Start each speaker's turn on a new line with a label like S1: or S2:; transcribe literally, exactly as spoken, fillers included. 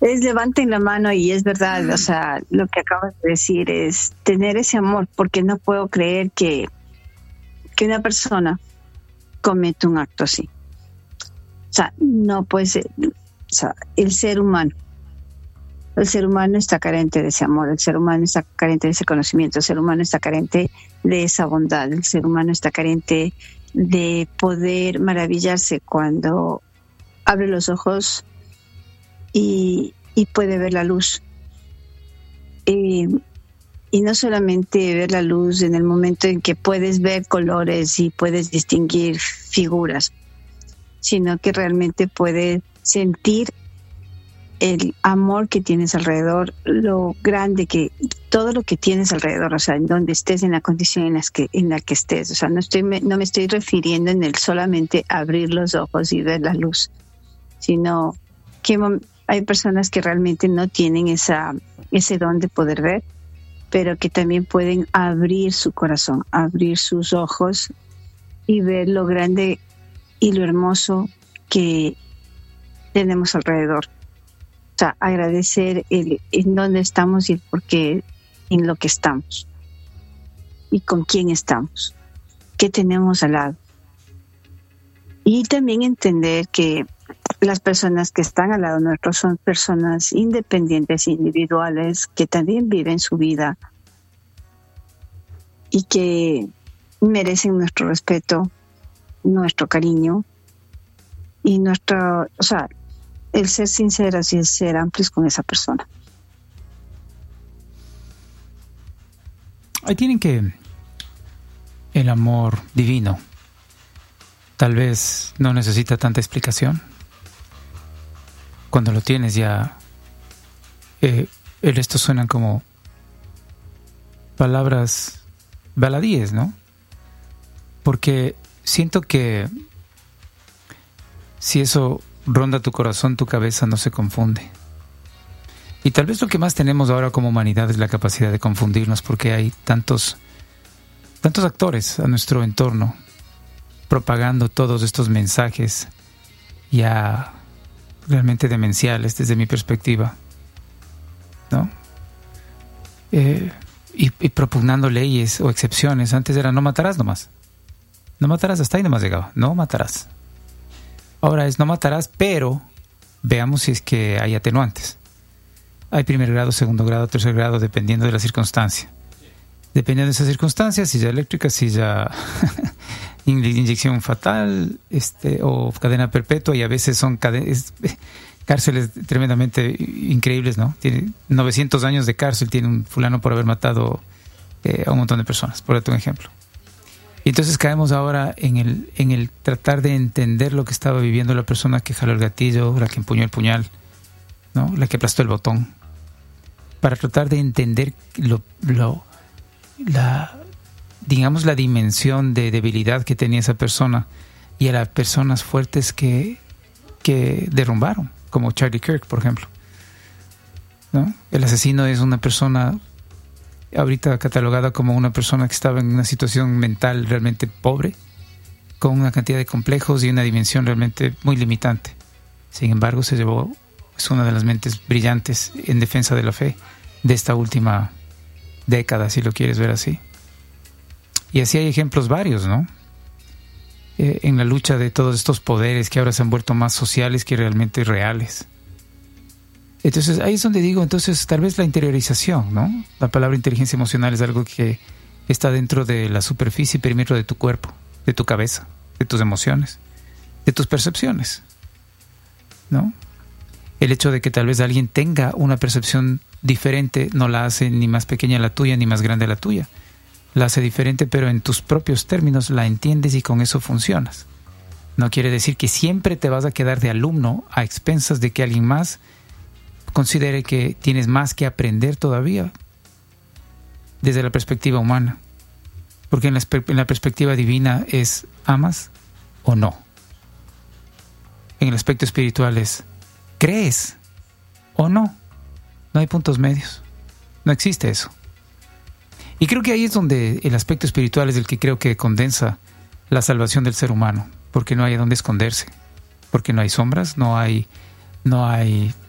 S1: es levanten la mano y es verdad, o sea, lo que acabas de decir es tener ese amor, porque no puedo creer que, que una persona cometa un acto así. O sea, no puede ser, o sea, el ser humano, el ser humano está carente de ese amor, el ser humano está carente de ese conocimiento, el ser humano está carente de esa bondad, el ser humano está carente de poder maravillarse cuando abre los ojos y, y puede ver la luz. Y, y no solamente ver la luz en el momento en que puedes ver colores y puedes distinguir figuras, sino que realmente puedes sentir el amor que tienes alrededor, lo grande que, todo lo que tienes alrededor, o sea, en donde estés, en la condición en, las que, en la que estés. O sea, no estoy, no me estoy refiriendo en el solamente abrir los ojos y ver la luz, sino que hay personas que realmente no tienen esa, ese don de poder ver, pero que también pueden abrir su corazón, abrir sus ojos y ver lo grande y lo hermoso que tenemos alrededor. O sea, agradecer el, en dónde estamos y el por qué, en lo que estamos y con quién estamos, qué tenemos al lado. Y también entender que las personas que están al lado nuestro son personas independientes, individuales, que también viven su vida y que merecen nuestro respeto, nuestro cariño y nuestro, o sea, el ser sinceros y el ser amplios con esa persona.
S2: Ahí tienen que el amor divino tal vez no necesita tanta explicación. Cuando lo tienes ya, eh, estos suenan como palabras baladíes, ¿no? Porque siento que si eso ronda tu corazón, tu cabeza no se confunde. Y tal vez lo que más tenemos ahora como humanidad es la capacidad de confundirnos, porque hay tantos, tantos actores a nuestro entorno propagando todos estos mensajes ya realmente demenciales desde mi perspectiva, ¿no? Eh, y, y propugnando leyes o excepciones. Antes era no matarás nomás. No matarás, hasta ahí nomás llegaba. No matarás. Ahora es no matarás, pero veamos si es que hay atenuantes. Hay primer grado, segundo grado, tercer grado, dependiendo de la circunstancia. Dependiendo de esas circunstancias, silla eléctrica, silla inyección fatal, este, o cadena perpetua, y a veces son cadenas, cárceles tremendamente increíbles, ¿no? Tiene novecientos años de cárcel, tiene un fulano por haber matado eh, a un montón de personas, por darte un ejemplo. Y entonces caemos ahora en el, en el tratar de entender lo que estaba viviendo la persona que jaló el gatillo, la que empuñó el puñal, ¿no? La que aplastó el botón, para tratar de entender lo, lo, la, digamos, la dimensión de debilidad que tenía esa persona y a las personas fuertes que, que derrumbaron, como Charlie Kirk, por ejemplo, ¿no? El asesino es una persona ahorita catalogada como una persona que estaba en una situación mental realmente pobre, con una cantidad de complejos y una dimensión realmente muy limitante. Sin embargo, se llevó, es una de las mentes brillantes en defensa de la fe de esta última década, si lo quieres ver así. Y así hay ejemplos varios, ¿no? Eh, en la lucha de todos estos poderes que ahora se han vuelto más sociales que realmente reales. Entonces, ahí es donde digo, entonces, tal vez la interiorización, ¿no? La palabra inteligencia emocional es algo que está dentro de la superficie y perímetro de tu cuerpo, de tu cabeza, de tus emociones, de tus percepciones, ¿no? El hecho de que tal vez alguien tenga una percepción diferente no la hace ni más pequeña la tuya ni más grande la tuya. La hace diferente, pero en tus propios términos la entiendes y con eso funcionas. No quiere decir que siempre te vas a quedar de alumno a expensas de que alguien más considere que tienes más que aprender todavía desde la perspectiva humana. Porque en la, en la perspectiva divina es ¿amas o no? En el aspecto espiritual es ¿crees o no? No hay puntos medios. No existe eso. Y creo que ahí es donde el aspecto espiritual es el que creo que condensa la salvación del ser humano, porque no hay a dónde esconderse, porque no hay sombras, no hay, no hay